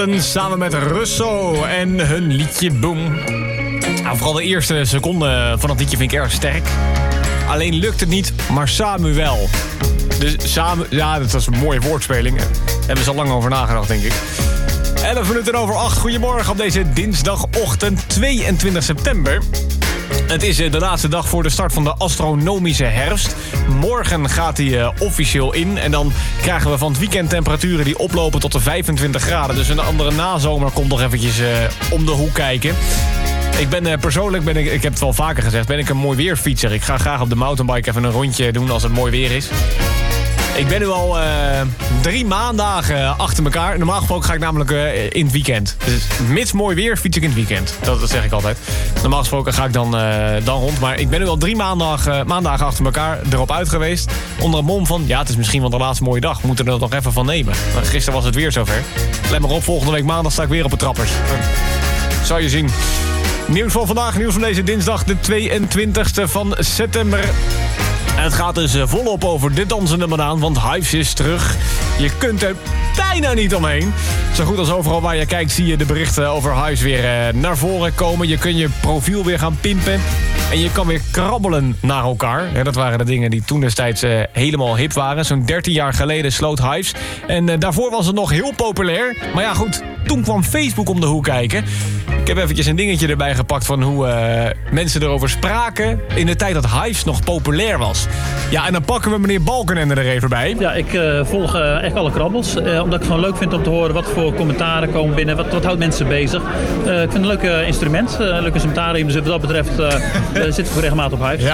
Samen met Russo en hun liedje Boom. Nou, vooral de eerste seconde van het liedje vind ik erg sterk. Alleen lukt het niet, maar Samuel. Dus ja, dat was een mooie woordspeling. Daar hebben ze al lang over nagedacht, denk ik. 11 minuten over 8. Goedemorgen op deze dinsdagochtend 22 september. Het is de laatste dag voor de start van de astronomische herfst. Morgen gaat die officieel in. En dan krijgen we van het weekend temperaturen die oplopen tot de 25 graden. Dus een andere nazomer komt nog eventjes om de hoek kijken. Ik ben persoonlijk, ik heb het wel vaker gezegd, ben ik een mooi weerfietser. Ik ga graag op de mountainbike even een rondje doen als het mooi weer is. Ik ben nu al 3 maandagen achter elkaar. Normaal gesproken ga ik namelijk in het weekend. Dus mits mooi weer fiets ik in het weekend. Dat zeg ik altijd. Normaal gesproken ga ik dan rond. Maar ik ben nu al 3 maandagen achter elkaar erop uit geweest. Onder een mom van, ja, het is misschien wel de laatste mooie dag. We moeten er nog even van nemen. Maar gisteren was het weer zover. Let maar op, volgende week maandag sta ik weer op de trappers. Zal je zien. Nieuws van vandaag, nieuws van deze dinsdag, de 22e van september. En het gaat dus volop over de dansende banaan, want Hives is terug. Je kunt er bijna niet omheen. Zo goed als overal waar je kijkt zie je de berichten over Hives weer naar voren komen. Je kunt je profiel weer gaan pimpen. En je kan weer krabbelen naar elkaar. Ja, dat waren de dingen die toen destijds helemaal hip waren. Zo'n 13 jaar geleden sloot Hives. En daarvoor was het nog heel populair. Maar ja goed, toen kwam Facebook om de hoek kijken. Ik heb eventjes een dingetje erbij gepakt van hoe mensen erover spraken in de tijd dat Hives nog populair was. Ja, en dan pakken we meneer Balkenende er even bij. Ja, ik volg echt alle krabbels. Omdat ik het gewoon leuk vind om te horen wat voor commentaren komen binnen. Wat houdt mensen bezig. Ik vind het een leuk instrument. Leuk instrumentarium. Dus wat dat betreft zit ik regelmatig op Hives. Ja.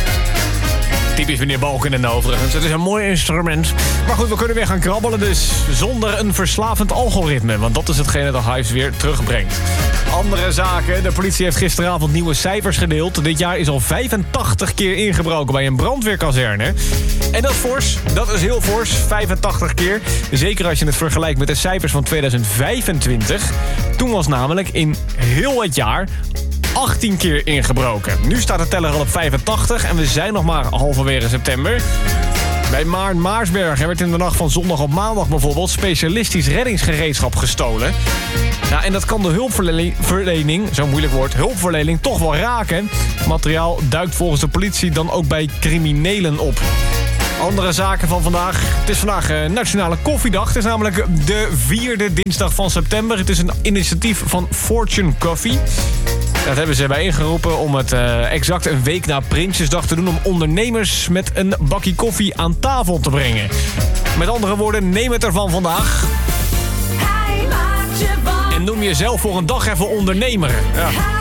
Typisch meneer Balkenende overigens. Het is een mooi instrument. Maar goed, we kunnen weer gaan krabbelen dus zonder een verslavend algoritme. Want dat is hetgene dat Hives weer terugbrengt. Andere zaken. De politie heeft gisteravond nieuwe cijfers gedeeld. Dit jaar is al 85 keer ingebroken bij een brandweerkazerne. En dat is fors. Dat is heel fors. 85 keer. Zeker als je het vergelijkt met de cijfers van 2025. Toen was namelijk in heel het jaar 18 keer ingebroken. Nu staat de teller al op 85 en we zijn nog maar halverwege september. Bij Maarsberg werd in de nacht van zondag op maandag bijvoorbeeld specialistisch reddingsgereedschap gestolen. Ja, en dat kan de hulpverlening, zo'n moeilijk woord, hulpverlening toch wel raken. Materiaal duikt volgens de politie dan ook bij criminelen op. Andere zaken van vandaag. Het is vandaag Nationale Koffiedag. Het is namelijk de 4e dinsdag van september. Het is een initiatief van Fortune Coffee. Dat hebben ze bijeengeroepen om het exact een week na Prinsjesdag te doen, om ondernemers met een bakje koffie aan tafel te brengen. Met andere woorden, neem het ervan vandaag. En noem jezelf voor een dag even ondernemer. Ja.